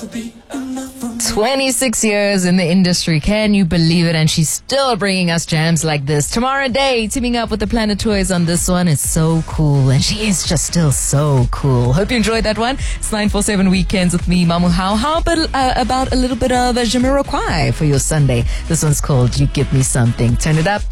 26 years in the industry. Can you believe it? And she's still bringing us jams like this. Tamara Day teaming up with the Planet Toys on this one. It's so cool. And she is just still so cool. Hope you enjoyed that one. It's 947 Weekends with me, Mamu How. How about a little bit of Jamiroquai for your Sunday? This one's called You Give Me Something. Turn it up.